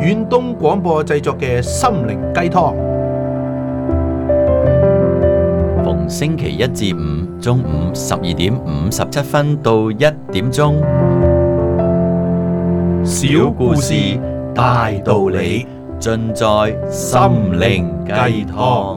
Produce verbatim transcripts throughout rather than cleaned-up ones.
遠東廣播製作嘅心靈雞湯。 逢星期一至五中午十二點五十七分到一點鐘， 小故事大道理， 盡在心靈雞湯。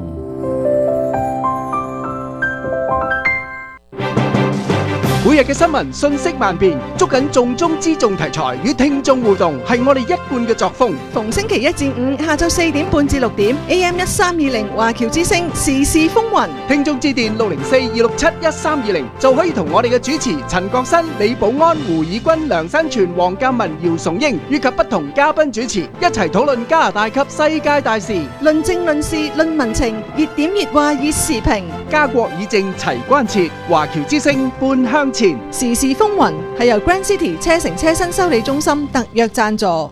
每日嘅新聞信息萬變，捉緊重中之重題材與聽眾互動，係我哋一貫嘅作風。 逢星期一至五下晝四點半至六點 A M 一三二零華僑之聲時事風雲， 聽眾致電六零四二六七一三二零就可以同我哋嘅主持陳國新、李寶安、胡以軍、梁新全、黃鑑文、姚崇英以及不同嘉賓主持一齊討論加拿大及世界大事， 論政論事論民情，熱點熱話熱時評， 家國以政齊關切，華僑之聲半向前。 時事風雲係由 Grand City 車城車身修理中心特約贊助。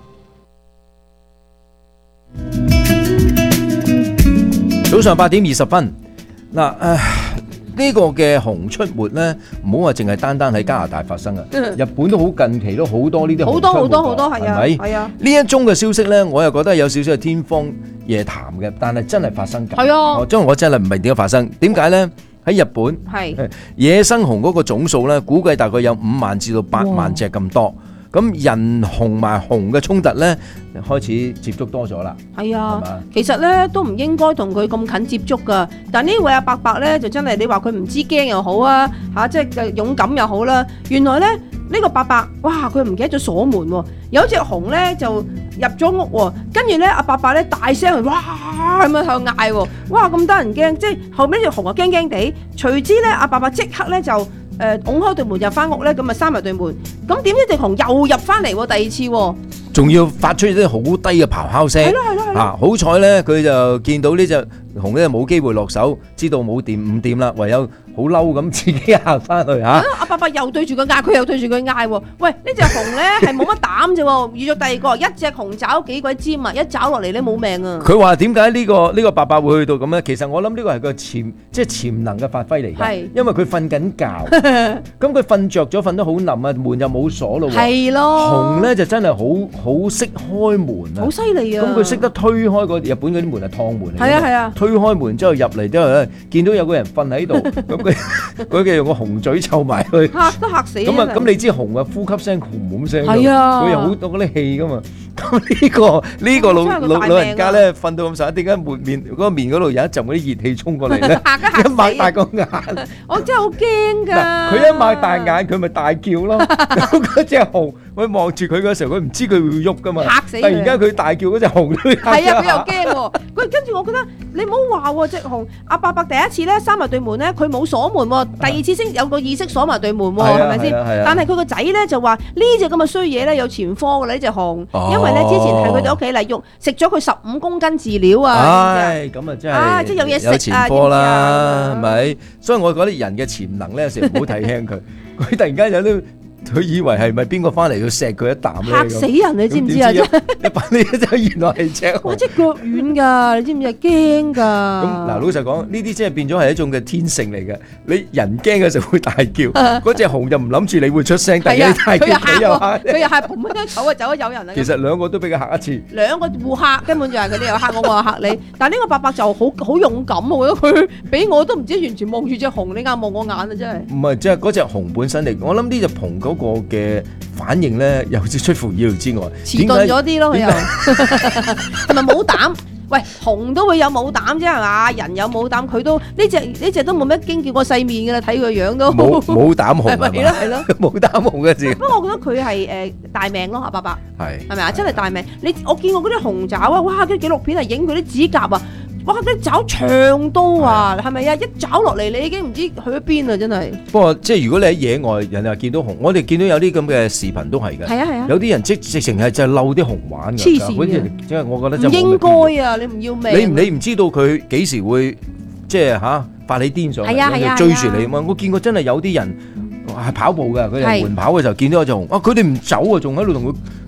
早上八點二十分，嗱，誒呢個嘅熊出沒咧，唔好話淨係單單喺加拿大發生啊，日本都好近期都好多呢啲好多好多好多係啊， 係咪？ 係啊， 呢一宗嘅消息咧，我又覺得有少少係天方夜譚嘅，但係真係發生緊。 係啊， 因為我真係唔明點解發生，點解咧？喺日本， 係野生熊嗰個總數咧，估計大概有五萬至到八萬隻咁多。咁人熊埋熊嘅衝突咧，開始接觸多咗啦。 係啊，其實咧都唔應該同佢咁近接觸噶。但呢位阿伯伯咧就真係你話佢唔知驚又好啊，嚇即係勇敢又好啦。原來咧呢個伯伯，哇佢唔記得咗鎖門喎，有隻熊咧就入咗屋喎，跟住咧阿伯伯咧大聲哇咁樣喺度嗌喎，哇咁得人驚，即係後尾呢隻熊啊驚驚地，隨之咧阿伯伯即刻咧就誒拱開對門入翻屋咧，咁啊閂埋對門，咁點知隻熊又入翻嚟喎，第二次喎，仲要發出啲好低嘅咆哮聲， 係咯係咯係咯， 啊好彩咧佢就見到呢隻熊咧冇機會落手，知道冇掂唔掂啦，唯有好嬲咁自己行翻去嚇。 阿伯伯又對住佢嗌，佢又對住佢嗌喎。喂，呢隻熊咧係冇乜膽啫喎，遇咗第二個，一隻熊爪幾鬼尖啊，一爪落嚟咧冇命啊！ 佢話點解呢個呢個伯伯會去到咁咧？其實我諗呢個係個潛即係潛能嘅發揮嚟㗎，因為佢瞓緊覺，咁佢瞓著咗，瞓得好冧啊，門又冇鎖咯喎。係咯，熊咧就真係好好識開門啊， 好犀利啊！ 咁佢識得推開個日本嗰啲門係趟門嚟嘅， 係啊係啊， 推開門之後入嚟之後咧，見到有個人瞓喺度，咁佢佢嘅用個紅嘴湊埋去， 嚇都嚇死！ 咁啊咁你知熊啊呼吸聲轟轟聲， 係啊， 佢有好多嗰啲氣噶嘛。咁呢個呢個老老老人家咧瞓到咁上下，點解門面嗰個面嗰度有一陣嗰啲熱氣衝過嚟咧？一擘大個眼， 我真係好驚㗎！ 佢一擘大眼，佢咪大叫咯。咁嗰隻熊，佢望住佢嗰時候，佢唔知佢會喐噶嘛。嚇死！突然間佢大叫，嗰隻熊都係啊，佢又驚喎。佢跟住我覺得你唔好話喎，隻熊阿伯伯第一次咧閂埋對門咧，佢冇鎖門喎，第二次先有個意識鎖埋對門喎，係咪先？但係佢個仔咧就話呢隻咁嘅衰嘢咧有前科㗎啦，呢隻熊，因為咧之前係佢哋屋企嚟用食咗佢十五公斤飼料啊。 唉，咁啊真係啊，即係有嘢食啊， 有前科啦，係咪？所以我覺得人嘅潛能咧，有時唔好睇輕佢。佢突然間有啲。佢以為係咪邊個翻嚟要錫佢一啖咧？ 嚇死人！你知唔知啊？ 一把呢就原來係隻熊。 我隻腳軟㗎，你知唔知啊？驚㗎。 咁嗱，老實講，呢啲即係變咗係一種嘅天性嚟嘅。你人驚嘅時候會大叫，嗰隻熊就唔諗住你會出聲，但係你大叫佢又嚇， 佢又係嘭一聲走啊走啊有人啊。 其實兩個都俾佢嚇一次。 兩個互嚇，根本就係佢哋又嚇我，我又嚇你。但係呢個伯伯就好好勇敢，我覺得佢俾我都唔知完全望住隻熊，你眼望我眼啊，真係。唔係， 即係嗰隻熊本身嚟，我諗呢隻熊嗰個嘅反應咧，又出乎意料之外， 遲鈍咗啲咯，佢又係咪冇膽？喂，熊都會有冇膽啫係嘛？人有冇膽，佢都呢隻呢隻都冇乜經見過世面㗎啦，睇佢樣都冇冇膽熊係嘛？ 係咯係咯， 冇膽熊嘅字。 不過我覺得佢係誒大命咯，阿伯伯係係咪啊？真係大命！你我見過嗰啲熊爪啊，哇！啲紀錄片係影佢啲指甲啊。哇！啲爪長到啊，係咪啊？一爪落嚟，你已經唔知去咗邊啦，真係。 不過即係如果你喺野外，人哋話見到熊，我哋見到有啲咁嘅視頻都係嘅。係啊係啊。有啲人即直情係就係嬲啲熊玩㗎。黐線嘅。即係我覺得真係唔應該啊！你唔要命。你你唔知道佢幾時會即係嚇發起癲上嚟，跟住追住你嘛？我見過真係有啲人係跑步㗎，佢哋緩跑嘅時候見到有隻熊，啊佢哋唔走啊，仲喺度同佢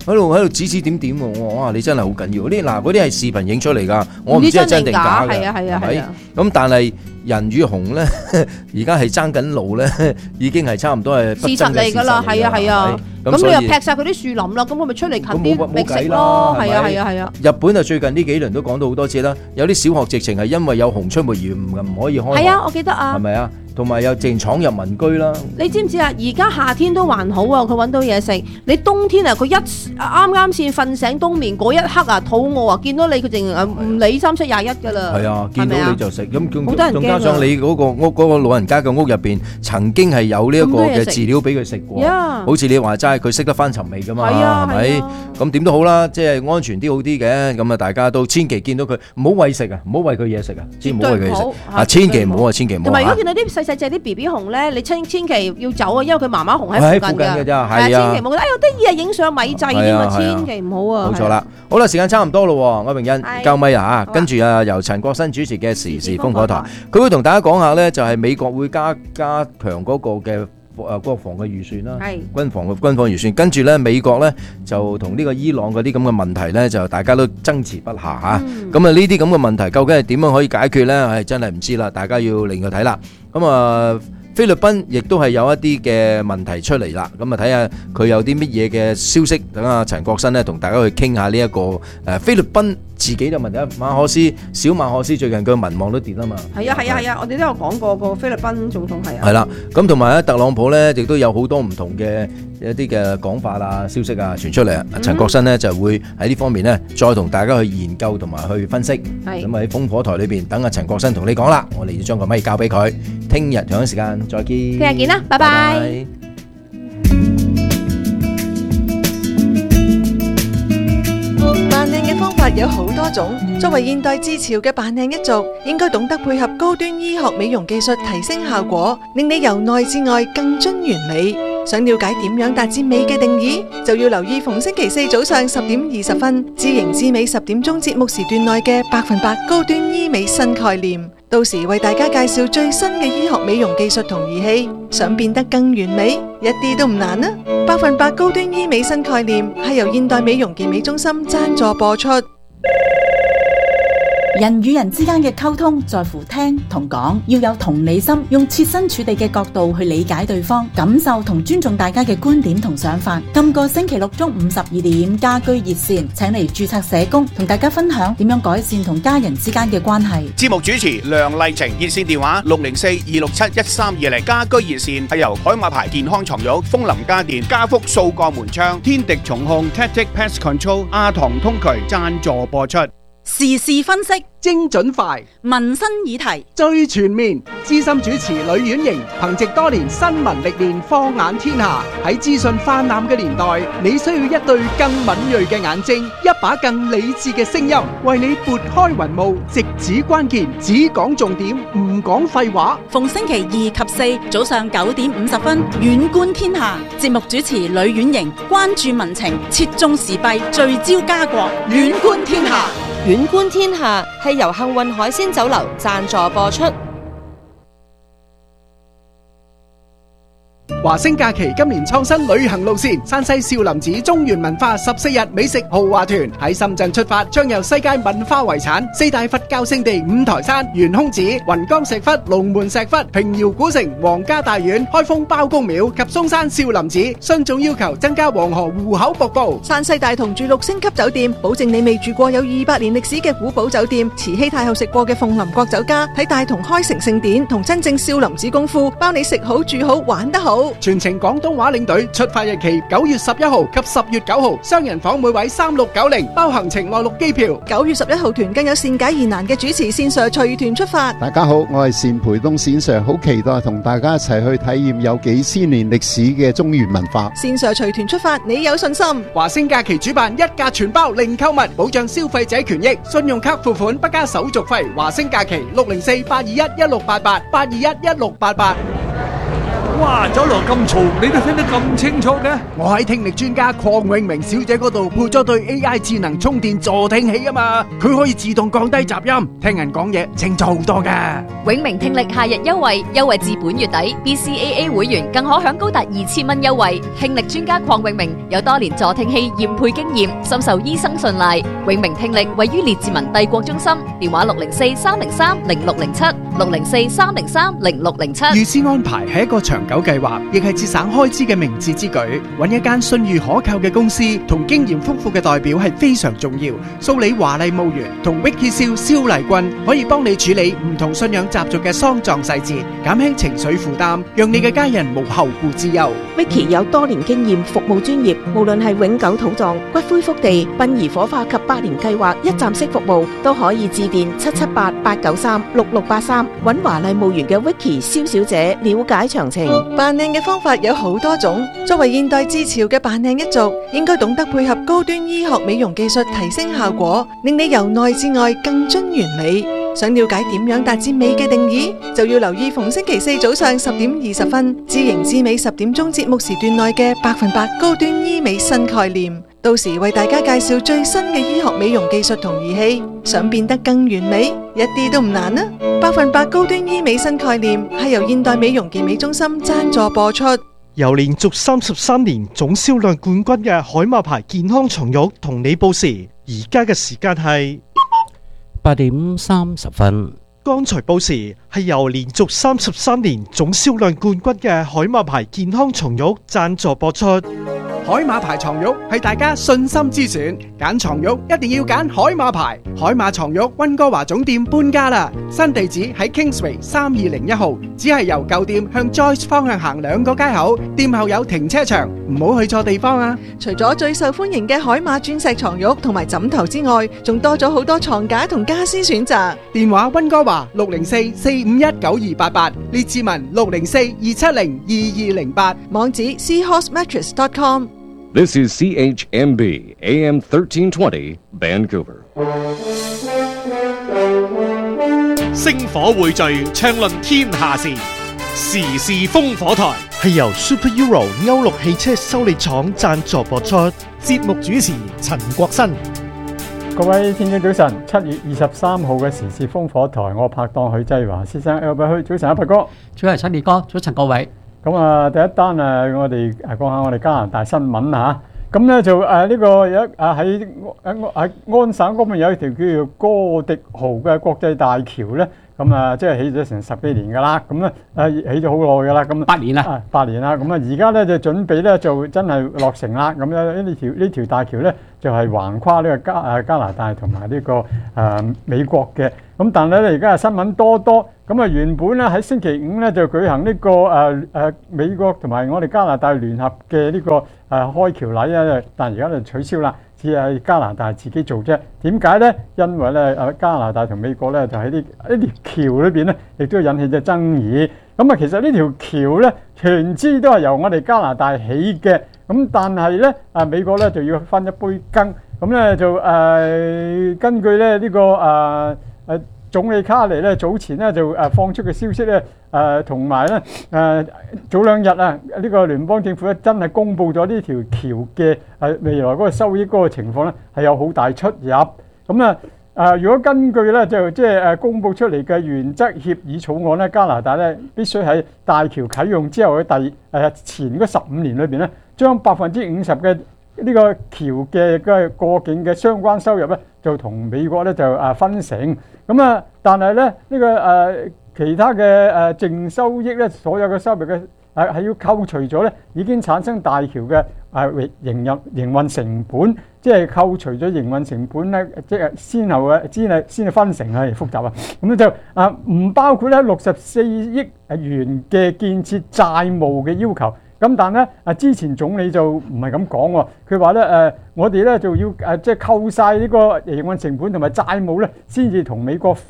喺度喺度指指點點喎。我話哇，你真係好緊要。啲嗱嗰啲係視頻影出嚟㗎，我唔知係真定假嘅， 係啊係啊係啊。 咁但係人與熊咧，而家係爭緊路咧，已經係差唔多係事實嚟㗎啦，係啊係啊。咁你又劈晒佢啲樹林啦，咁佢咪出嚟近啲覓食咯？係啊係啊係啊。 日本啊最近呢幾輪都講到好多次啦，有啲小學直情係因為有熊出沒而唔唔可以開學。 係啊，我記得啊。 係咪啊？同埋又淨闖入民居啦。 你知唔知啊？而家夏天都還好啊，佢揾到嘢食。你冬天啊，佢一啱啱先瞓醒冬眠嗰一刻啊，肚餓啊，見到你佢淨唔理三七廿一㗎啦。係啊， 見到你就食。咁仲仲加上你嗰個屋嗰個老人家嘅屋入邊，曾經係有呢一個嘅飼料俾佢食過。好似你話齋，佢識得翻尋味㗎嘛，係咪？咁點都好啦，即係安全啲好啲嘅。咁啊，大家都千祈見到佢唔好餵食啊，唔好餵佢嘢食啊，千唔好餵佢嘢食啊，千祈唔好啊，千祈唔好。 同埋如果見到啲細細隻啲 B B 熊咧，你千千祈要走啊，因為佢媽媽熊喺附近㗎。係啊，千祈唔好覺得哎呀得意啊，影相咪滯添啊，千祈唔好啊。 冇錯啦，好啦，時間差唔多咯，柯詠欣交咪啊嚇，跟住啊由陳國新主持嘅時事烽火台，佢會同大家講下咧，就係美國會加加強嗰個嘅誒國防嘅預算啦，軍防嘅軍防預算，跟住咧美國咧就同呢個伊朗嗰啲咁嘅問題咧，就大家都爭持不下嚇。咁啊呢啲咁嘅問題究竟係點樣可以解決咧？係真係唔知啦，大家要另外睇啦。咁啊菲律賓亦都係有一啲嘅問題出嚟啦，咁啊睇下佢有啲乜嘢嘅消息，等阿陳國新咧同大家去傾下呢一個誒菲律賓自己嘅問題。馬可斯小馬可斯最近佢民望都跌啊嘛。係啊係啊係啊，我哋都有講過個菲律賓總統係啊。係啦，咁同埋咧特朗普咧亦都有好多唔同嘅一啲嘅講法啊、消息啊傳出嚟。陳國新咧就會喺呢方面咧再同大家去研究同埋去分析。係咁喺烽火台裏邊等阿陳國新同你講啦，我哋要將個咪交俾佢。聽日同一時間再見， 聽日見啦，拜拜。 扮靚嘅方法有好多種，作為現代至潮嘅扮靚一族，應該懂得配合高端醫學美容技術提升效果，令你由內至外更臻完美。想了解點樣達至美嘅定義，就要留意逢星期四早上十點二十分，知型知美十點鐘節目時段內嘅百分百高端醫美新概念。到時為大家介紹最新嘅醫學美容技術同儀器，想變得更完美，一啲都唔難啊！百分百高端醫美新概念係由現代美容健美中心贊助播出。 人與人之間嘅溝通在乎聽同講，要有同理心，用設身處地嘅角度去理解對方，感受同尊重大家嘅觀點同想法。今個星期六中午十二點，家居熱線請嚟註冊社工同大家分享點樣改善同家人之間嘅關係。 節目主持梁麗晴，熱線電話六零四二六七一三二零。家居熱線係由海馬牌健康床褥、楓林家電、家福數個門窗、天敵重控、Tactic Pest Control、阿唐通渠贊助播出。 時事分析精準快， 民生議題最全面。資深主持呂婉瑩憑藉多年新聞歷練，放眼天下。喺資訊泛濫嘅年代，你需要一對更敏銳嘅眼睛，一把更理智嘅聲音，為你撥開雲霧，直指關鍵，只講重點，唔講廢話。 逢星期二及四早上九點五十分，遠觀天下。節目主持呂婉瑩關注民情，切中時弊，聚焦家國，遠觀天下。 遠觀天下係由幸運海鮮酒樓贊助播出。 華星假期今年創新旅行路線，山西少林寺中原文化十四日美食豪華團喺深圳出發，將由世界文化遺產四大佛教聖地五台山、懸空寺、雲岡石窟、龍門石窟、平遙古城、皇家大院、開封包公廟及嵩山少林寺。徇眾要求增加黃河湖口瀑布。 山西大同住六星級酒店，保證你未住過有二百年歷史嘅古堡酒店，慈禧太后食過嘅鳳林國酒家，睇大同開城聖典同真正少林寺功夫，包你食好住好玩得好。 全程廣東話領隊，出發日期九月十一號及十月九號，雙人房每位三六九零，包行程內陸機票。 九月十一號團更有善解疑難嘅主持線上隨團出發。 大家好，我係單培東線上，好期待同大家一齊去體驗有幾千年歷史嘅中原文化。 線上隨團出發，你有信心？ 華星假期主辦一價全包零購物，保障消費者權益，信用卡付款不加手續費。華星假期六零四八二一一六八八八二一一六八八。 哇，酒樓咁嘈，你都聽得咁清楚嘅？ 我喺聽力專家鄺永明小姐嗰度配咗對 A I 智能充電助聽器啊嘛，佢可以自動降低雜音，聽人講嘢清楚好多噶。 永明聽力夏日優惠，優惠至本月底 ，B C A A 會員更可享高達二千蚊優惠。聽力專家鄺永明有多年助聽器驗配經驗，深受醫生信賴。永明聽力位於列治文帝國中心，電話六零四三零三零六零七六零四三零三零六零七。 預先安排係一個長久計劃，亦係節省開支嘅明智之舉。揾一間信譽可靠嘅公司同經驗豐富嘅代表係非常重要。蘇里華麗墓園同 Vicky 蕭蕭麗君可以幫你處理唔同信仰習俗嘅喪葬細節，減輕情緒負擔，讓你嘅家人無後顧之憂。 Vicky 有多年經驗，服務專業，無論係永久土葬、骨灰福地、殯儀火化及百年計劃一站式服務，都可以致電七七八八九三六六八三，揾華麗墓園嘅 Vicky 蕭小姐了解詳情。 扮靚嘅方法有好多種，作為現代之潮嘅扮靚一族，應該懂得配合高端醫學美容技術提升效果，令你由內至外更臻完美。想了解點樣達至美嘅定義，就要留意逢星期四早上十點二十分，知型知美十點鐘節目時段內嘅百分百高端醫美新概念。到時為大家介紹最新嘅醫學美容技術同儀器，想變得更完美，一啲都唔難啊！百分百高端醫美新概念係由現代美容健美中心贊助播出。 由連續三十三年總銷量冠軍嘅海馬牌健康床褥同你報時，而家嘅時間係八點三十分。 剛才報時係由連續三十三年總銷量冠軍嘅海馬牌健康床褥贊助播出。 海馬牌床褥係大家信心之選，揀床褥一定要揀海馬牌。海馬床褥溫哥華總店搬家啦，新地址喺 Kingsway 三二零一號，只係由舊店向 Joyce 方向行兩個街口，店後有停車場，唔好去錯地方啊！ 除咗最受歡迎嘅海馬鑽石床褥同埋枕頭之外，仲多咗好多床架同家私選擇。 電話溫哥華六零四四五一九二八八，列治文六零四二七零二二零八， 網址 seahorse mattress dot com。 This is C H M B A M thirteen twenty Vancouver。 星火匯聚，暢論天下事，時事烽火台係由 Super Euro 歐陸汽車修理廠贊助播出。節目主持陳國新。 各位聽眾早晨，七月二十三號嘅時事烽火台，我拍檔許濟華先生 Albert 許，早晨阿柏哥， 早晨陳烈哥，早晨各位。 咁啊，第一單啊，我哋誒講下我哋加拿大新聞嚇。咁咧就誒呢個有啊喺喺喺安省嗰邊有一條叫做哥迪豪嘅國際大橋咧。咁啊，即係起咗成十幾年㗎啦。咁咧誒起咗好耐㗎啦。咁八年啦， 八年啦。咁啊，而家咧就準備咧就真係落成啦。咁咧呢條呢條大橋咧就係橫跨呢個加誒加拿大同埋呢個誒美國嘅。咁但係咧而家係新聞多多。咁啊原本咧喺星期五咧就舉行呢個誒誒美國同埋我哋加拿大聯合嘅呢個誒開橋禮啊，但而家就取消啦，只係加拿大自己做啫。點解咧？因為咧誒加拿大同美國咧就喺呢呢條橋裏邊咧，亦都引起咗爭議。咁啊其實呢條橋咧全支都係由我哋加拿大起嘅，咁但係咧啊美國咧就要分一杯羹。咁咧就誒、呃、根據咧呢、這個誒誒。呃呃總理卡尼咧早前咧就誒放出嘅消息咧誒同埋咧誒早兩日啊呢個聯邦政府咧真係公布咗呢條橋嘅誒未來嗰個收益嗰個情況咧係有好大出入。咁啊誒如果根據咧就即係誒公布出嚟嘅原則協議草案咧，加拿大咧必須喺大橋啟用之後嘅第誒前嗰十五年裏邊咧，將百分之五十嘅呢個橋嘅嘅過境嘅相關收入咧，就同美國咧就誒分成。咁啊，但係咧呢、這個誒、呃、其他嘅誒、呃、淨收益咧，所有嘅收入嘅誒係要扣除咗咧已經產生大橋嘅誒營運營運成本，即係扣除咗營運成本咧，即係先後嘅先係先係分成係複雜啊。咁咧就啊唔包括咧六十四億元嘅建設債務嘅要求。咁但咧啊，之前總理就唔係咁講喎，佢話咧誒，我哋咧就要誒即係扣晒呢個營運成本同埋債務咧，先至同美國分。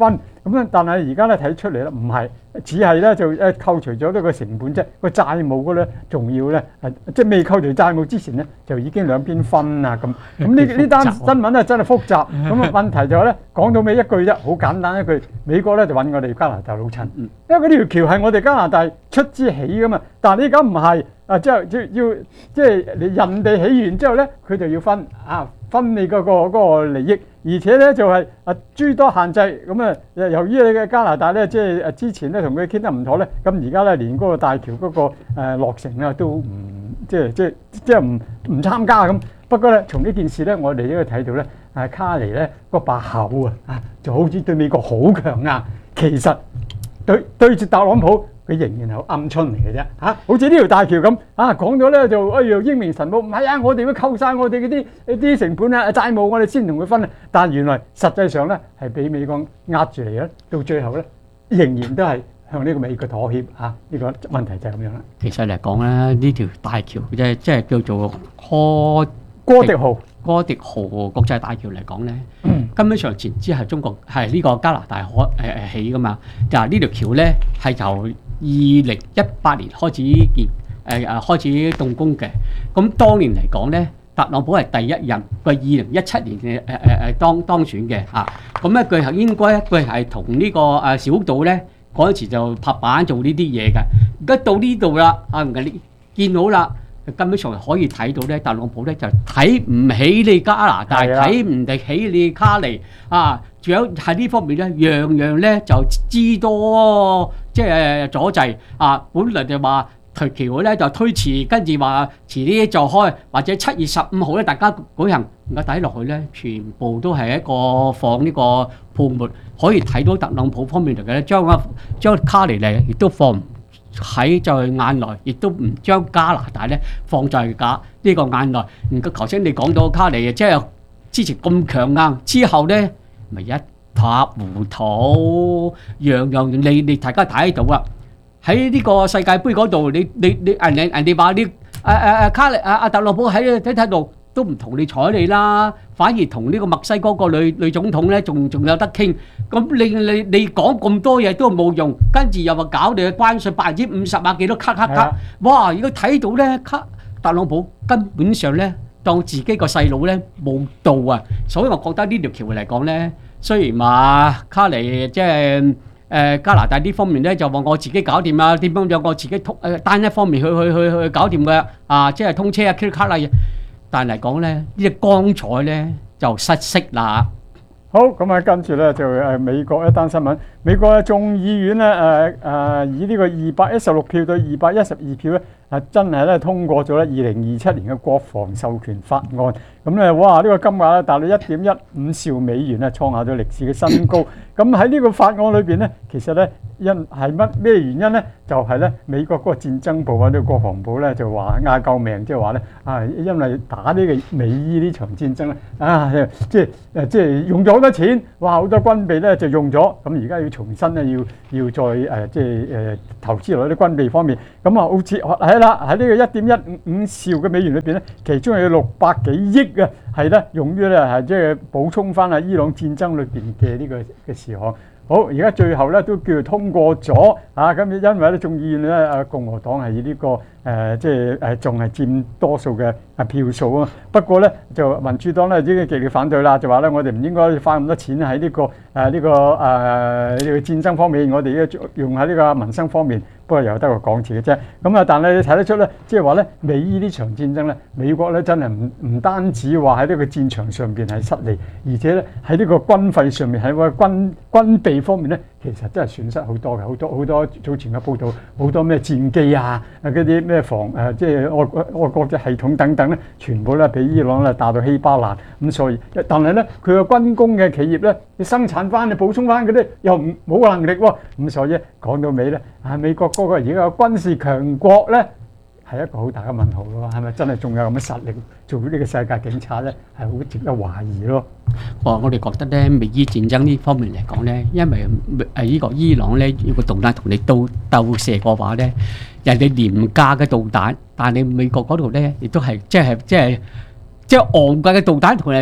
咁咧，但係而家咧睇出嚟咧，唔係，只係咧就誒扣除咗呢個成本啫，個債務嗰咧仲要咧誒，即係未扣除債務之前咧，就已經兩邊分啊咁。咁呢呢單新聞咧真係複雜。咁啊問題就係咧，講到尾一句啫，好簡單一句，美國咧就揾我哋加拿大老襯，因為嗰條橋係我哋加拿大出資起噶嘛，但係呢家唔係啊，即係要要即係人哋起完之後咧，佢就要分啊。分你嗰個嗰個利益，而且咧就係啊諸多限制，咁啊由於你嘅加拿大咧，即係誒之前咧同佢傾得唔妥咧，咁而家咧連嗰個大橋嗰個誒落成啊都唔即係即係即係唔唔參加咁。不過咧從呢件事咧，我哋都睇到咧，啊卡尼咧個把口啊啊就好似對美國好強硬，其實對對住特朗普。佢仍然係鵪鶉嚟嘅啫嚇，好似呢條大橋咁啊，講咗咧就哎呀英明神武，唔係啊，我哋要扣晒我哋嗰啲啲成本啊債務，我哋先同佢分啊。但原來實際上咧係俾美國壓住嚟嘅，到最後咧仍然都係向呢個美國妥協嚇。呢個問題就係咁樣啦。 其實嚟講咧，呢條大橋即係即係叫做柯哥迪號哥迪號國際大橋嚟講咧，根本上前支係中國係呢個加拿大可誒誒起噶嘛。嗱呢條橋咧係由二零一八年開始建誒誒開始動工嘅。咁當年嚟講咧，特朗普係第一任，佢二零一七年嘅誒誒誒當當選嘅嚇。咁咧佢係應該佢係同呢個誒小島咧嗰陣時就拍板做呢啲嘢嘅。而家到呢度啦，啊唔係你見到啦。根本上可以睇到咧，特朗普咧就睇唔起你加拿大，睇唔起你卡尼啊！仲有喺呢方面咧，樣樣咧就知多即係阻滯啊！本來就話條橋咧就推遲，跟住話遲啲就開，或者七月十五號咧大家舉行。而家睇落去咧，全部都係一個放呢個泡沫，可以睇到特朗普方面嚟嘅咧，將啊將卡尼嚟亦都放喺在眼內，亦都唔將加拿大咧放在假呢個眼內。唔過頭先你講到卡尼，即係之前咁強硬，之後咧咪一塌糊塗，樣樣你你大家睇到啦。喺呢個世界盃嗰度，你你你人哋人哋話你誒誒誒卡尼阿阿特朗普喺睇睇度都唔同你睬你啦，反而同呢個墨西哥個女女總統咧，仲仲有得傾。咁你你你講咁多嘢都冇用，跟住又話搞你嘅關稅百分之五十啊，幾多卡卡卡，哇！如果睇到咧，卡特朗普根本上咧當自己個細佬咧冇到啊，所以我覺得呢條橋嚟講咧，雖然話卡尼即係誒加拿大呢方面咧就話我自己搞掂啊，點樣有我自己通誒單一方面去去去去搞掂嘅啊，即係通車啊 ，clear 卡啦。但係講咧，呢隻光彩咧就失色啦。 好，咁啊，跟住咧就誒美國一單新聞，美國嘅眾議院咧誒誒以呢個二百一十六票對二百一十二票咧，啊真係咧通過咗咧二零二七年嘅國防授權法案。咁咧，哇！呢個金額咧達到一點一五兆美元咧，創下咗歷史嘅新高。咁喺呢個法案裏邊咧，其實咧因係乜咩原因咧？就係咧美國嗰個戰爭部或者國防部咧就話嗌救命，即係話咧啊，因為打呢個美伊呢場戰爭咧啊，即係誒即係用咗好多錢，哇！好多軍備咧就用咗，咁而家要重新咧要要再誒即係誒投資落啲軍備方面。咁啊，好似係啦，喺呢個一點一五兆嘅美元裏邊咧，其中有六百幾億嘅係咧用於咧係即係補充翻啊伊朗戰爭裏邊嘅呢個嘅事項。好，而家最後咧都叫做通過咗啊！咁因為咧眾議院咧啊共和黨係以呢個誒即係誒仲係佔多數嘅啊票數啊。不過咧就民主黨咧已經極力反對啦，就話咧我哋唔應該花咁多錢喺呢個誒呢個誒呢個戰爭方面，我哋要用喺呢個民生方面。不過由得個講字嘅啫。咁啊，但係你睇得出咧，即係話咧美伊呢場戰爭咧，美國咧真係唔唔單止話喺呢個戰場上邊係失利，而且咧喺呢個軍費上面喺個軍軍備方面咧，其實真係損失好多嘅，好多好多早前嘅報道，好多咩戰機啊，啊嗰啲咩防誒即係外國外國嘅系統等等咧，全部咧俾伊朗咧打到稀巴爛。咁所以，但係咧佢個軍工嘅企業咧，你生產翻你補充翻嗰啲又唔冇能力喎。咁所以講到尾咧，啊美國嗰個而家個軍事強國咧，係一個好大嘅問號咯。係咪真係仲有咁嘅實力做呢個世界警察咧？係好值得懷疑咯。 哇！我哋覺得咧，美伊戰爭呢方面嚟講咧，因為誒呢個伊朗咧，如果導彈同你鬥鬥射嘅話咧，人哋廉價嘅導彈，但係你美國嗰度咧，亦都係即係即係即係昂貴嘅導彈同你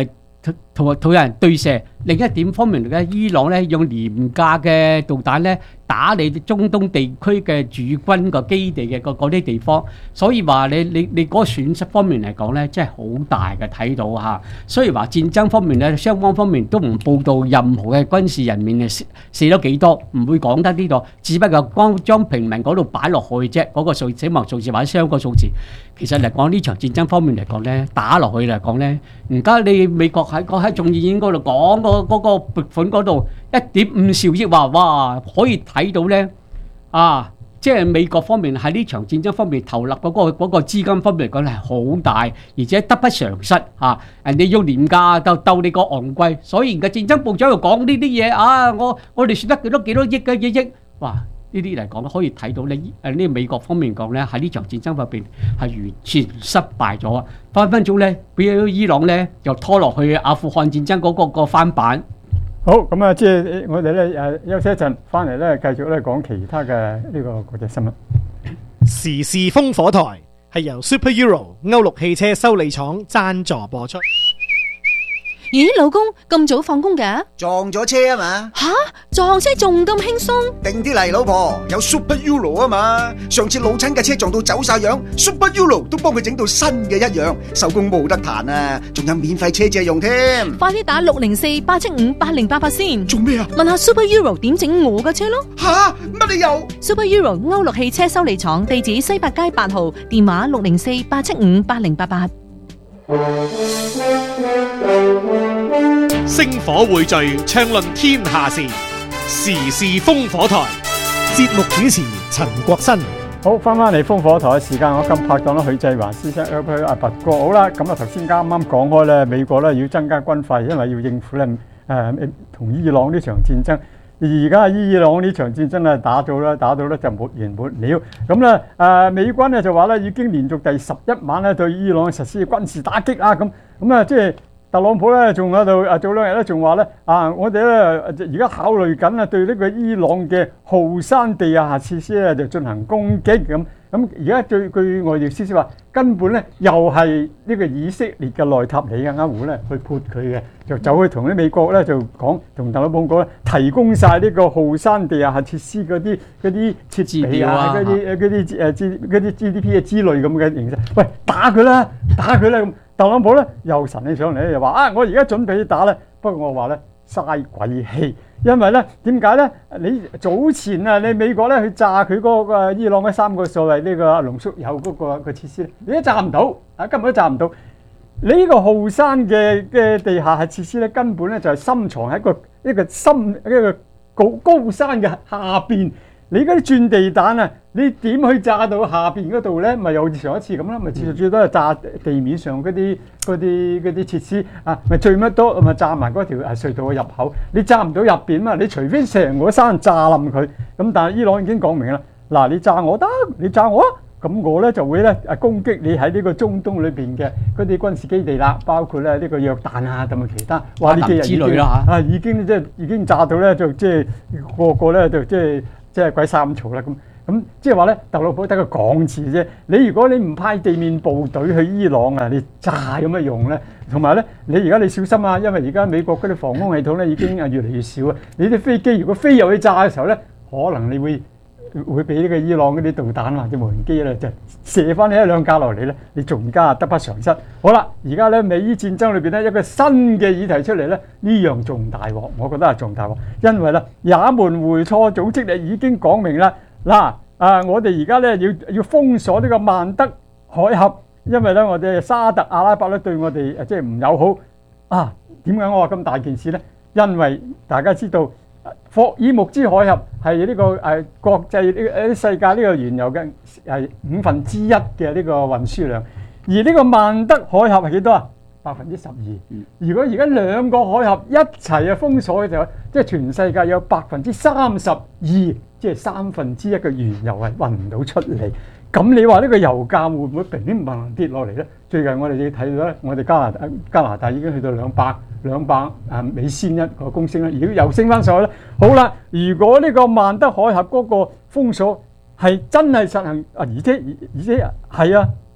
同同人對射。另一點方面嚟咧，伊朗咧用廉價嘅導彈咧打你中東地區嘅駐軍個基地嘅嗰啲地方，所以話你你你嗰個損失方面嚟講咧，真係好大嘅睇到嚇。雖然話戰爭方面咧，雙方方面都唔報道任何嘅軍事人面死死咗幾多，唔會講得呢度，只不過光將平民嗰度擺落去啫，嗰、那個數死亡數字或者傷個數字。其實嚟講呢場戰爭方面嚟講咧，打落去嚟講咧，而家你美國喺個喺眾議院嗰度講個嗰個撥款嗰度一點五兆億話，哇可以睇到咧啊！即係美國方面喺呢場戰爭方面投入嗰、嗰個嗰個資金方面嚟講係好大，而且得不償失啊！人哋用廉價就鬥你個昂貴，所以而家戰爭部長又講呢啲嘢啊！我我哋損得幾多幾多億嘅幾億，哇！呢啲嚟講可以睇到咧，誒呢美國方面講咧喺呢場戰爭方面係完全失敗咗啊！分分鐘咧俾伊朗咧又拖落去阿富汗戰爭嗰、嗰個、嗰個翻版。 好，咁啊，即係我哋咧誒休息一陣，翻嚟咧繼續咧講其他嘅呢個國際新聞。 時事烽火台係由 Super Euro 歐陸汽車修理廠贊助播出。 咦，老公咁早放工嘅？ 撞咗車啊嘛！ 吓，撞車仲咁輕鬆？ 定啲嚟，老婆，有 Super Euro 啊嘛！上次老親嘅車撞到走晒樣 ，Super Euro 都幫佢整到新嘅一樣，手工冇得彈啊！仲有免費車借用添。 快啲打六零四八七五八零八八先。 做咩啊？ 問下 Super Euro 點整我嘅車咯。 吓，乜你又 ？Super Euro 歐陸汽車修理廠，地址西八街八號，電話六零四八七五八零八八。 星火匯聚，暢論天下事，時事烽火台。節目主持陳國新。 好，翻翻嚟烽火台嘅時間，我今拍檔啦許繼華先生去阿拔哥。好啦，咁啊頭先啱啱講開咧，美國咧要增加軍費，因為要應付咧誒同伊朗呢場戰爭。而家伊朗呢場戰爭咧打到咧打到咧就沒完沒了。咁咧誒美軍咧就話咧已經連續第十一晚咧對伊朗實施軍事打擊啦。咁咁啊即係。特朗普咧仲喺度啊，早兩日咧仲話咧啊，我哋咧而家考慮緊啊，對呢個伊朗嘅浩山地下設施咧就進行攻擊咁。咁而家據據外交消息話，根本咧又係呢個以色列嘅內塔尼亞胡咧去潑佢嘅，就走去同啲美國咧就講，同特朗普講咧，提供晒呢個浩山地下設施嗰啲嗰啲設備啊，嗰啲嗰啲誒 G 嗰啲 G D P 嘅之類咁嘅形式，喂打佢啦，打佢啦咁。特朗普咧又神起上嚟咧，又話啊，我而家準備打咧，不過我話咧嘥鬼氣，因為咧點解咧？你早前啊，你美國咧去炸佢嗰個伊朗嗰三個所謂呢個濃縮鈾嗰個個設施咧，你都炸唔到，啊根本都炸唔到。你呢個浩山嘅嘅地下設施咧，根本咧就係深藏喺一個一個深一個高高山嘅下邊。你嗰啲鑽地彈啊，你點去炸到下邊嗰度咧？咪又上一次咁啦，咪次最多係炸地面上嗰啲嗰啲嗰啲設施啊，咪最乜多咪炸埋嗰條隧道嘅入口。你炸唔到入邊嘛？你除非成個山炸冧佢。咁但係伊朗已經講明啦，嗱你炸我得，你炸我啊，咁我咧就會咧啊攻擊你喺呢個中東裏邊嘅嗰啲軍事基地啦，包括咧呢個約旦啊同埋其他。哇！呢幾日之類啦嚇，啊已經即係已經炸到咧，就即係個個咧就即係。即係鬼殺咁嘈啦，咁咁即係話咧，特朗普得個講字啫。你如果你唔派地面部隊去伊朗啊，你炸有乜用咧？同埋咧，你而家你小心啊，因為而家美國嗰啲防空系統咧已經啊越嚟越少啊。你啲飛機如果飛入去炸嘅時候咧，可能你會會俾呢個伊朗嗰啲導彈或者無人機咧就射翻你一兩架落嚟咧，你仲加得不償失。好啦，而家咧美伊戰爭裏邊咧一個新嘅議題出嚟咧，呢樣仲大鑊，我覺得係仲大鑊，因為咧也門回錯組織咧已經講明啦，嗱啊，我哋而家咧要要封鎖呢個曼德海峽，因為咧我哋沙特阿拉伯咧對我哋即係唔友好啊。點解我話咁大件事咧？因為大家知道。霍爾木茲海峽係呢個誒國際呢誒世界呢個原油嘅係五分之一嘅呢個運輸量，而呢個曼德海峽係幾多啊？百分之十二。如果而家兩個海峽一齊啊封鎖嘅時候，即係全世界有百分之三十二，即係三分之一嘅原油係運唔到出嚟。咁你話呢個油價會唔會平啲猛跌落嚟咧？最近我哋要睇到咧，我哋加拿大加拿大已經去到兩百兩百誒美仙一個公升啦，而家又升翻上去咧。好啦，如果呢個曼德海峽嗰個封鎖係真係實行啊，而且而且係啊，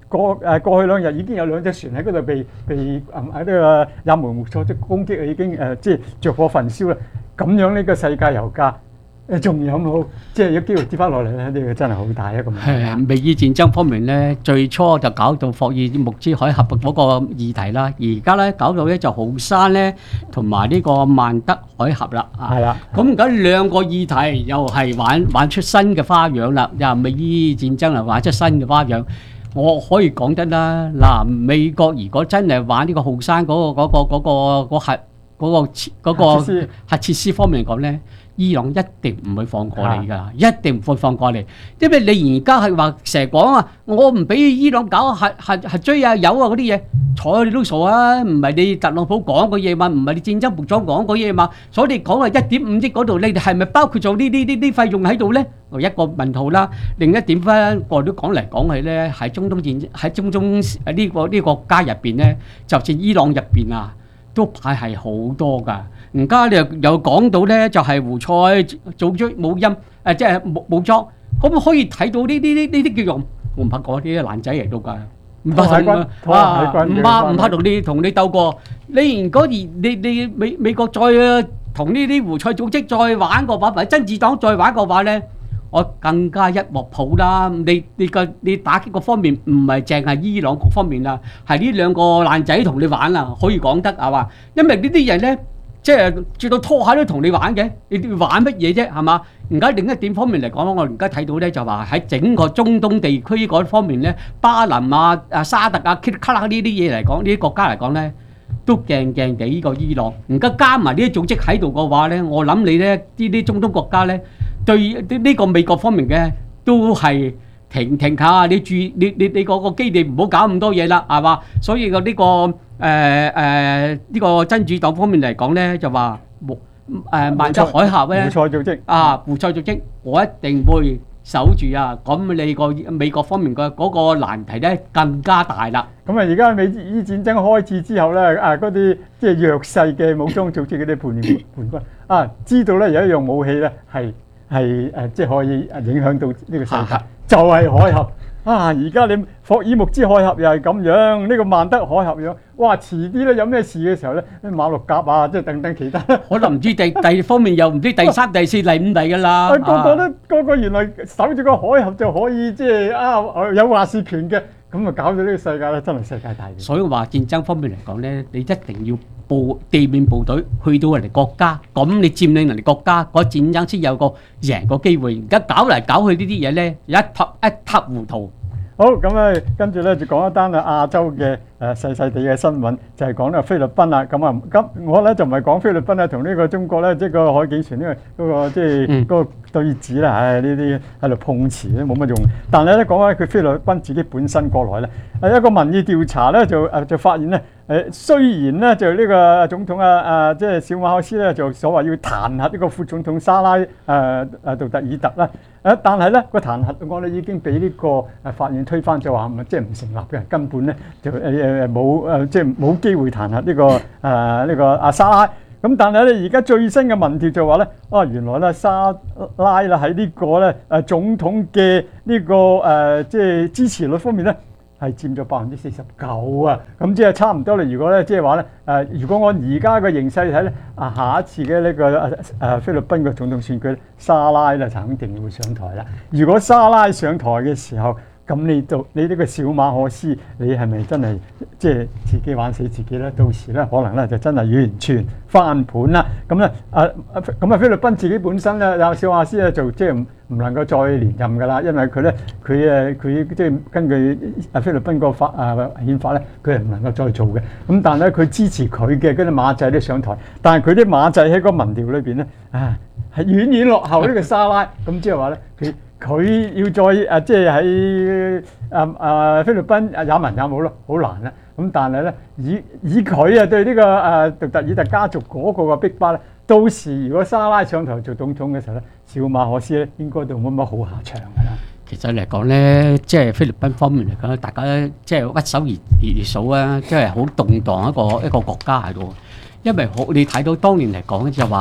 過誒過去兩日已經有兩隻船喺嗰度被被誒喺呢個也門胡塞即攻擊，已經誒即係着火焚燒啦。咁樣呢個世界油價誒仲有冇即係有機會跌翻落嚟咧？呢個真係好大一個問題。 係啊，美伊戰爭方面咧，最初就搞到霍爾木茲海峽嗰個議題啦，而家咧搞到咧就浩山咧同埋呢個曼德海峽啦。 係啦， 咁而家兩個議題又係玩玩出新嘅花樣啦，又美伊戰爭又玩出新嘅花樣。我可以講得啦，嗱，美國如果真係玩呢個浩山嗰個嗰個嗰個嗰核嗰個嗰個核設施方面嚟講咧，伊朗一定唔會放過你㗎，一定唔會放過你，因為你而家係話成日講啊，我唔俾伊朗搞核核核追啊、鈾啊嗰啲嘢，睬你都傻啊！唔係你特朗普講個嘢嘛，唔係你戰爭部長講個嘢嘛，所以你講話一點五億嗰度，你哋係咪包括咗呢啲呢啲費用喺度咧？一個問號啦。另一點翻，我都講嚟講去咧，喺中東戰喺中東呢個呢個國家入邊咧，就算伊朗入邊啊，都派係好多㗎。而家你又又講到咧，就係胡塞組織武音誒，即係武武裝，咁可以睇到呢啲呢呢啲叫做我唔怕講啲爛仔嚟到㗎，唔怕同啊唔怕唔怕同你同你鬥過。你如果而你你美美國再同呢啲胡塞組織再玩個話，或者真子黨再玩個話咧，我更加一鑊泡啦！你你個你打擊個方面唔係淨係伊朗各方面啦，係呢兩個爛仔同你玩啊，可以講得係嘛？因為呢啲人咧。即係著到拖鞋都同你玩嘅，你玩乜嘢啫？係嘛？而家另一點方面嚟講，我而家睇到咧就話喺整個中東地區嗰方面咧，巴林啊、啊沙特啊、卡拉呢啲嘢嚟講，呢啲國家嚟講咧，都驚驚地呢個伊朗。而家加埋呢啲組織喺度嘅話咧，我諗你咧呢啲中東國家咧，對呢呢個美國方面嘅都係停停下，你注你你你嗰個基地唔好搞咁多嘢啦，係嘛？所以個呢個。誒誒呢個真主黨方面嚟講咧，就話誒曼德海峽咧，胡塞組織啊，胡塞組織，我一定會守住啊！咁你個美國方面嘅嗰個難題咧更加大啦。 咁啊，而家美伊戰爭開始之後咧，啊嗰啲即係弱勢嘅武裝組織嗰啲叛叛軍啊，知道咧有一樣武器咧係係誒，即係可以影響到呢個世界，就係海峽。啊！而家你霍爾木茲海峽又係咁樣，呢、這個曼德海峽樣，哇！遲啲咧有咩事嘅時候咧，馬六甲啊，即係等等其他， 可能唔知第第方面又唔知第三、第四、第五第噶啦。 個個都個個原來守住個海峽就可以即係啊有話事權嘅，咁啊搞到呢個世界咧真係世界大亂。 所以話戰爭方面嚟講咧，你一定要部地面部隊去到人哋國家，咁你佔領人哋國家，嗰戰爭先有個贏個機會。而家搞嚟搞去呢啲嘢咧，一塌一塌糊塗。 好，咁咧跟住咧就講一單啊亞洲嘅誒細細地嘅新聞，就係講呢個菲律賓啦。咁啊，咁我咧就唔係講菲律賓啊，同呢個中國咧，即係個海警船呢個嗰個即係嗰個對峙啦。唉，呢啲喺度碰瓷咧冇乜用。但係咧講翻佢菲律賓自己本身國內咧，誒一個民意調查咧就誒就發現咧，誒雖然咧就呢個總統啊啊即係小馬可斯咧就所謂要彈劾呢個副總統沙拉誒誒杜特爾特啦。誒，但係咧個彈劾案咧已經俾呢個誒法院推翻，就話唔即係唔成立嘅，根本咧就誒誒冇誒即係冇機會彈劾呢、這個誒呢、呃這個阿沙拉。咁但係咧而家最新嘅民調就話咧，啊原來咧沙拉啦喺呢個咧誒總統嘅呢、這個誒、呃、即係支持率方面咧，係佔咗百分之四十九啊！咁即係差唔多啦。如果咧即係話咧誒，如果按而家嘅形勢睇咧，啊下一次嘅呢、這個誒、啊、菲律賓嘅總統選舉，沙拉咧就肯定會上台啦。如果沙拉上台嘅時候，咁你到你呢個小馬可斯，你係咪真係即係自己玩死自己咧？到時咧可能咧就真係完全翻盤啦。咁咧啊咁啊菲律賓自己本身咧有小馬可斯咧就即係唔唔能夠再連任㗎啦，因為佢咧佢誒佢即係根據啊菲律賓個法啊憲法咧，佢係唔能夠再做嘅。咁但係咧佢支持佢嘅嗰啲馬仔都上台，但係佢啲馬仔喺個民調裏邊咧啊係遠遠落後呢個沙拉。咁即係話咧佢。佢要再誒，即係喺誒誒菲律賓誒也文也武咯，好難啦。咁但係咧，以以佢啊對呢個誒杜特爾特家族嗰個嘅逼巴咧，到時如果沙拉上台做總統嘅時候咧，小馬可斯咧應該都冇乜好下場㗎啦。 其實嚟講咧，即係菲律賓方面嚟講，大家即係屈手而而數啊，即係好動盪一個一個國家喺度。因為好你睇到當年嚟講咧，就話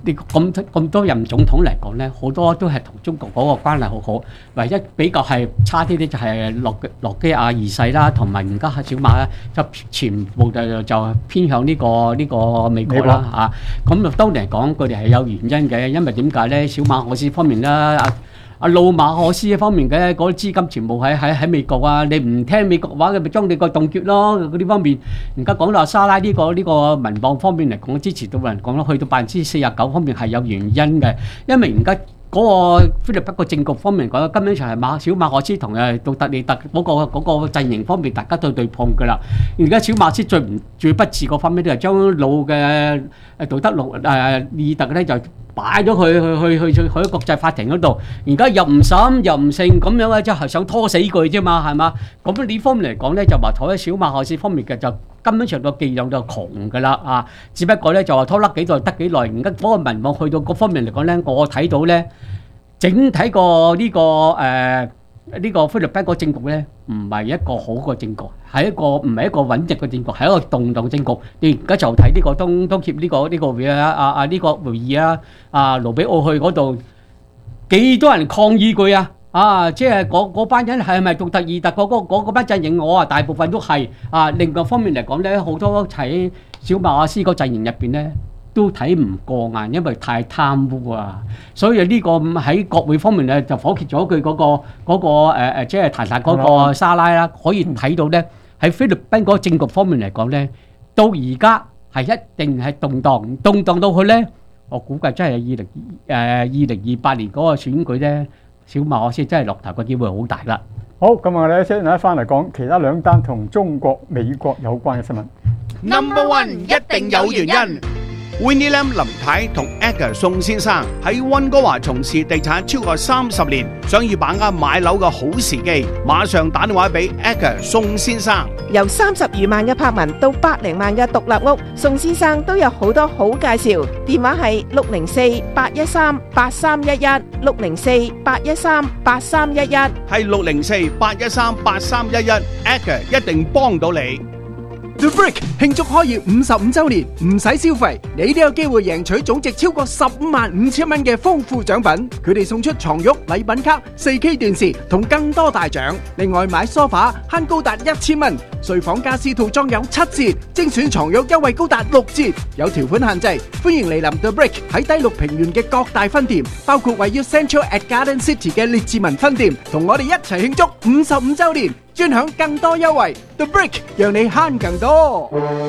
呢咁咁多任總統嚟講咧，好多都係同中國嗰個關係好好，唯一比較係差啲啲就係諾諾基亞二世啦，同埋而家係小馬咧，就全部就就偏向呢個呢個美國啦嚇。咁啊當年嚟講，佢哋係有原因嘅，因為點解咧？小馬可斯方面啦，阿阿老馬可斯方面嘅嗰啲資金全部喺喺喺美國啊！你唔聽美國話，佢咪將你個凍結咯。嗰啲方面，而家講到沙拉呢個呢個民望方面嚟講，支持到人講啦，去到百分之四十九方面係有原因嘅，因為而家嗰個菲律賓個政局方面講，根本上係馬小馬可斯同誒杜特利特嗰個嗰個陣營方面，大家都對碰㗎啦。而家小馬斯最唔最不智嗰方面咧，就將老嘅誒杜德魯誒利特咧就擺咗佢去去去去喺國際法庭嗰度，而家又唔審又唔勝咁樣咧，即係想拖死佢啫嘛，係嘛？咁呢方面嚟講咧，就話拖喺小馬可斯方面嘅就根本上個伎倆就窮㗎啦啊！只不過咧就話拖甩幾耐得幾耐，而家嗰個民望去到各方面嚟講咧，我睇到咧整體個呢個誒呢個菲律賓個政局咧，唔係一個好嘅政局，係一個唔係一個穩定嘅政局，係一個動盪政局。你而家就睇呢個東東協呢個呢個會啊啊啊呢個會議啊啊盧比奧去嗰度幾多人抗議佢啊！啊，即係嗰嗰班人係咪獨特異特嗰嗰嗰嗰班陣營？我啊大部分都係啊。另外方面嚟講咧，好多喺小馬可斯個陣營入邊咧，都睇唔過眼，因為太貪污啊！所以呢個喺國會方面咧，就否決咗佢嗰個嗰個誒誒，即係彈劾嗰個沙拉啦。可以睇到咧，喺菲律賓嗰個政局方面嚟講咧，到而家係一定係動盪，動盪到去咧，我估計真係二零誒二零二八年嗰個選舉咧，小馬可斯真係落頭嘅機會好大啦。 好，咁我哋先嚟翻嚟講其他兩單同中國、美國有關嘅新聞。 Number one 一定有原因。Winnie Lam 林太同 Edgar 宋先生喺溫哥華從事地產超過三十年，想要把握買樓嘅好時機，馬上打電話俾 Edgar 宋先生。 由三十餘萬嘅柏文到百零萬嘅獨立屋，宋先生都有好多好介紹。電話係六零四八一三八三一一，六零四八一三八三一一， 係六零四八一三八三一一 ，Edgar 一定幫到你。 The Brick 慶祝開業五十五週年，唔使消費，你都有機會贏取總值超過十五萬五千蚊嘅豐富獎品。佢哋送出床褥、禮品卡、四 K 電視同更多大獎。另外買梳化慳高達一千蚊，睡房家私套裝有七折，精選床褥優惠高達六折。有條款限制，歡迎嚟臨 The Brick 喺低綠平原嘅各大分店，包括位於 Central at Garden City 嘅列治文分店，同我哋一齊慶祝五十五週年。專享更多優惠 ，The Brick 讓你慳更多。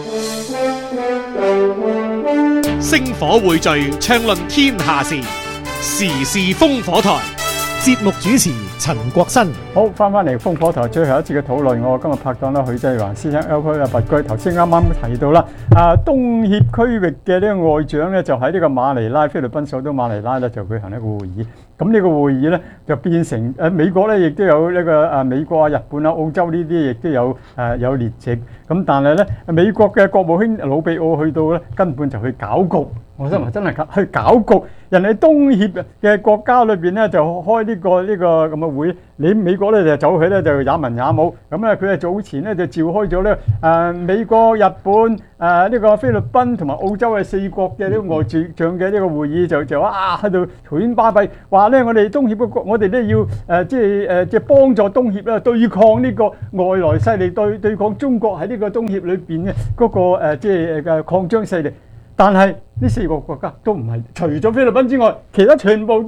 星火匯聚，暢論天下事，時事烽火台。節目主持陳國新。 好，翻翻嚟烽火台最後一次嘅討論，我今日拍檔啦許濟華先生 L 區嘅拔居，頭先啱啱提到啦，啊東協區域嘅呢個外長咧就喺呢個馬尼拉菲律賓首都馬尼拉咧就舉行一個會議。咁呢個會議咧就變成誒美國咧亦都有呢個誒美國啊、日本啊、澳洲呢啲亦都有誒有列席。咁但係咧美國嘅國務卿魯比奧去到咧根本就去搞局。我想話真係去搞局，人哋東協嘅國家裏邊咧就開呢個呢個咁嘅會，你美國咧就走起咧就也文也武。咁咧佢係早前咧就召開咗咧誒美國、日本誒呢個菲律賓同埋澳洲嘅四國嘅呢個外長嘅呢個會議，就就啊喺度嘈喧巴閉，話咧我哋東協嘅國，我哋咧要誒即係誒即係幫助東協咧對抗呢個外來勢力，對對抗中國喺呢個東協裏邊嘅嗰個誒即係嘅擴張勢力。但係呢四個國家都唔係除咗菲律賓之外，其他全部